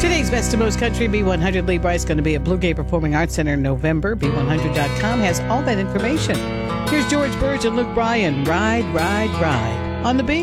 Today's Best of Most Country B100 Lee Bryce going to be at Blue Gate Performing Arts Center in November. B100.com has all that information. Here's George Burge and Luke Bryan. Ride, ride, ride on the B.